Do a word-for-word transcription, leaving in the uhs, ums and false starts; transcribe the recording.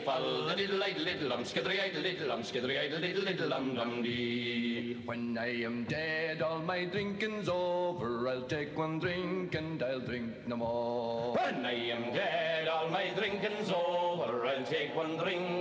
fall a diddle idle diddle um skidry idle diddle um skidry idle diddle diddle um dum dee. When I am dead, all my drinking's over. I'll take one drink and I'll drink no more. When I am dead, all my drinking's over. I'll take one drink